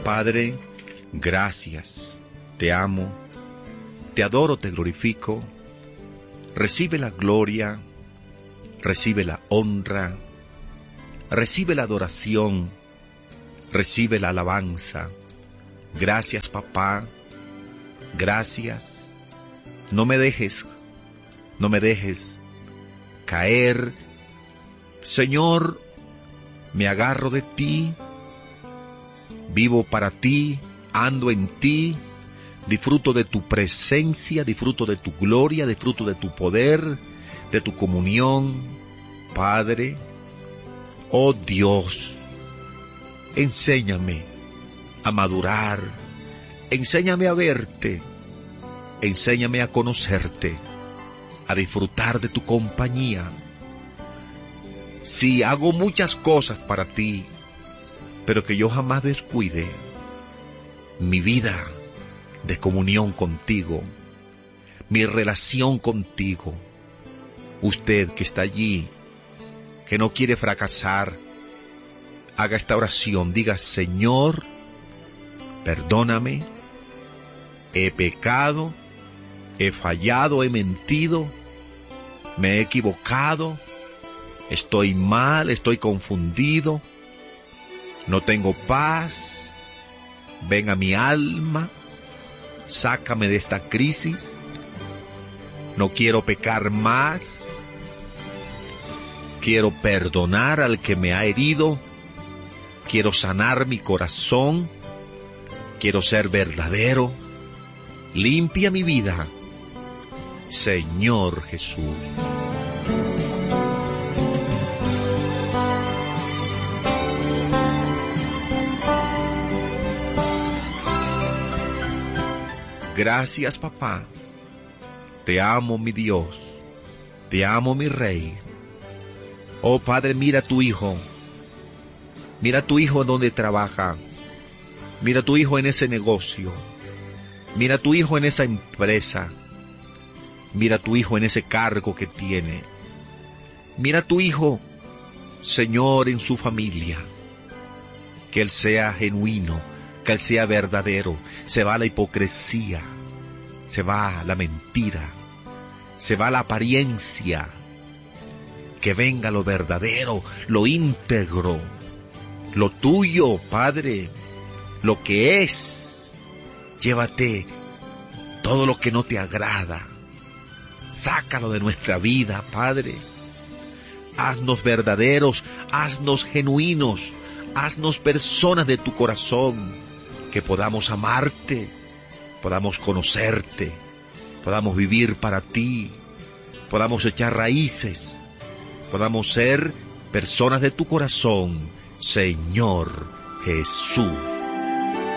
Padre, gracias, te amo, te adoro, te glorifico. Recibe la gloria, recibe la honra, recibe la adoración, recibe la alabanza. Gracias, papá, gracias. No me dejes caer. Señor, me agarro de ti, vivo para ti, ando en ti, disfruto de tu presencia, disfruto de tu gloria, disfruto de tu poder, de tu comunión. Padre, oh Dios, enséñame a madurar, enséñame a verte, enséñame a conocerte, a disfrutar de tu compañía. Sí, hago muchas cosas para ti, pero que yo jamás descuide mi vida de comunión contigo, mi relación contigo. Usted que está allí, que no quiere fracasar, haga esta oración, diga: Señor, perdóname, he pecado, he fallado, he mentido, me he equivocado, estoy mal, estoy confundido, no tengo paz. Ven a mi alma, sácame de esta crisis, no quiero pecar más, quiero perdonar al que me ha herido, quiero sanar mi corazón, quiero ser verdadero, limpia mi vida, Señor Jesús. Gracias, papá. Te amo, mi Dios. Te amo, mi Rey. Oh, Padre, mira a tu hijo. Mira a tu hijo donde trabaja. Mira a tu hijo en ese negocio. Mira a tu hijo en esa empresa. Mira a tu hijo en ese cargo que tiene. Mira a tu hijo, Señor, en su familia. Que él sea genuino, que él sea verdadero. Se va la hipocresía, se va la mentira, se va la apariencia. Que venga lo verdadero, lo íntegro, lo tuyo, Padre, lo que es. Llévate todo lo que no te agrada, sácalo de nuestra vida, Padre. Haznos verdaderos, haznos genuinos, haznos personas de tu corazón, que podamos amarte, podamos conocerte, podamos vivir para ti, podamos echar raíces, podamos ser personas de tu corazón, Señor Jesús.